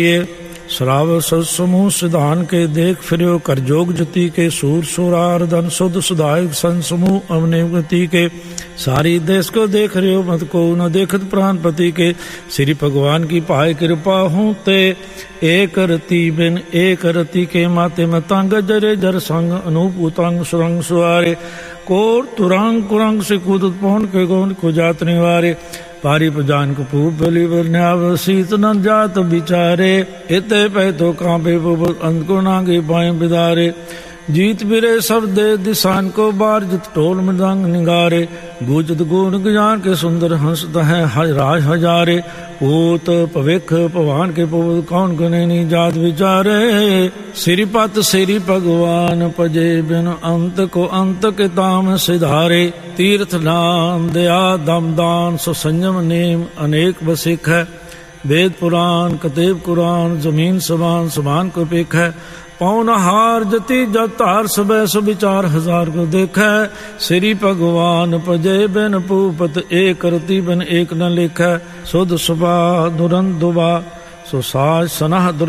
श्राव समूह सिधान के देख फिरो कर जोग जति के सूर सुरार धन सुध सुधायक सन समूह अवने गति के सारी देश को देख रहे हो मत को न देखत प्राणपति के श्री भगवान की पाए कृपा हूँ ते एक रति बिन एक रति के माते मतंग जरे जर संग अनूप उतंग सुरंग सुआरे कोर तुरंग कुरंग से कूदत पहुन के गौन को जात निवारे पारी पजान को पूप बलि वर्ण्याव शीत न जात बिचारे इते पै तो कांपे अंत को नांगे पाए बिदारे जीत बिरे सब दे दिशान को बार जित टोल मृदंग निगारे गूंजत गुण ज्ञान के सुंदर हंसत है राज हजारे पूत पविख पवान के पुत कौन गुनेनी जात विचारे श्रीपत श्री भगवान पजे बिन अंत को अंत के ताम सिधारे तीर्थ नाम दया दमदान सो संयम नेम अनेक बसिख है वेद पुराण कतेब कुरान जमीन समान समान को पेख है पौन हार जति जत हार सब विचार हजार को देखै श्री भगवान पजे बिन पूपत एक रति बिन एक न लिखै सुध सुबा दुरंत दुबा सो साज सनह